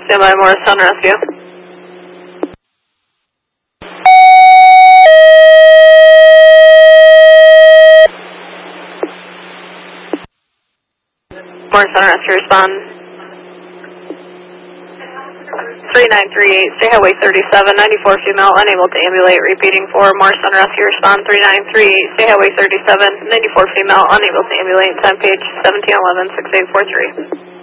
Stand by, Morristown Rescue. Morristown Rescue, respond. 3938, State Highway 37, 94 female, unable to ambulate, repeating for Morristown Rescue, respond 3938, State Highway 37, 94 female, unable to ambulate, time page 1711, 6843.